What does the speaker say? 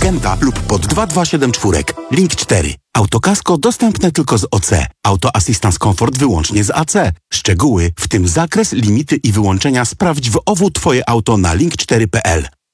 klienta lub pod 2274. Link 4. Autokasko dostępne tylko z OC. Auto Assistance Comfort wyłącznie z AC. Szczegóły, w tym zakres, limity i wyłączenia sprawdź w OWU Twoje auto na link4.pl.